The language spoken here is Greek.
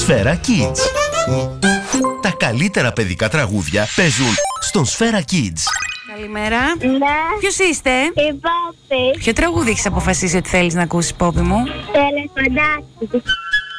Σφαίρα Kids. Τα καλύτερα παιδικά τραγούδια παίζουν στον Σφαίρα Kids. Καλημέρα. Ναι. Ποιος είστε? Η Πόπη. Ποιο τραγούδι έχεις αποφασίσει ότι θέλεις να ακούσεις, Πόπη μου? Το ελεφαντάκι.